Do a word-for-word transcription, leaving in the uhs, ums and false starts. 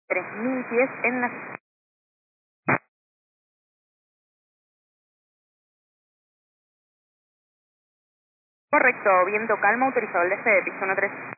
tres mil pies en la... Correcto, viento calma, autorizado el despegue, piso uno tres.